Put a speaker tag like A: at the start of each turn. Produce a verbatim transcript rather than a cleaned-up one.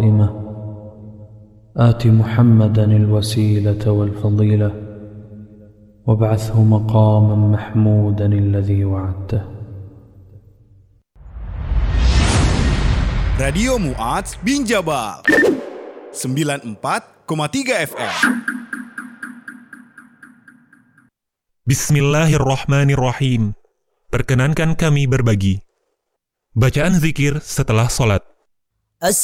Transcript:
A: آت محمدا الوسيلة والفضيلة وابعثه مقاما محمودا الذي وعدته.
B: Radio Mu'adz bin Jabal sembilan puluh empat koma tiga F M.
C: Bismillahirrahmanirrahim. Perkenankan kami berbagi bacaan zikir setelah sholat.